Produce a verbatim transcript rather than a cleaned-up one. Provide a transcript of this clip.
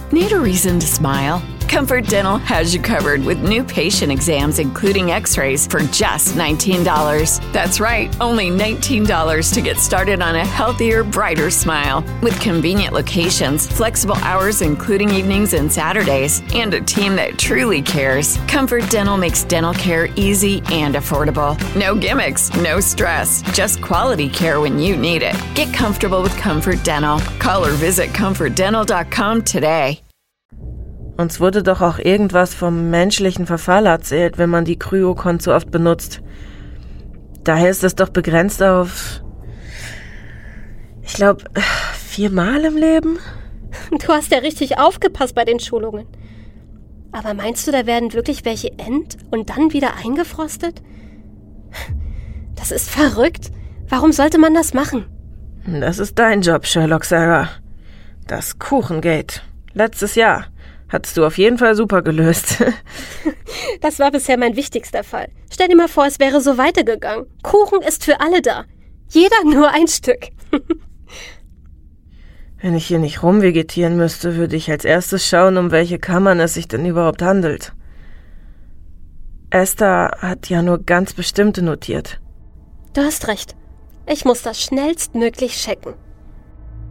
Need a reason to smile? Comfort Dental has you covered with new patient exams, including x-rays, for just nineteen dollars. That's right, only nineteen dollars to get started on a healthier, brighter smile. With convenient locations, flexible hours including evenings and Saturdays, and a team that truly cares, Comfort Dental makes dental care easy and affordable. No gimmicks, no stress, just quality care when you need it. Get comfortable with Comfort Dental. Call or visit comfort dental dot com today. Uns wurde doch auch irgendwas vom menschlichen Verfall erzählt, wenn man die Kryokon zu oft benutzt. Daher ist es doch begrenzt auf, ich glaube, viermal im Leben? Du hast ja richtig aufgepasst bei den Schulungen. Aber meinst du, da werden wirklich welche ent- und dann wieder eingefrostet? Das ist verrückt. Warum sollte man das machen? Das ist dein Job, Sherlock Sarah. Das Kuchengate. Letztes Jahr. Hattest du auf jeden Fall super gelöst. Das war bisher mein wichtigster Fall. Stell dir mal vor, es wäre so weitergegangen. Kuchen ist für alle da. Jeder nur ein Stück. Wenn ich hier nicht rumvegetieren müsste, würde ich als erstes schauen, um welche Kammern es sich denn überhaupt handelt. Esther hat ja nur ganz bestimmte notiert. Du hast recht. Ich muss das schnellstmöglich checken.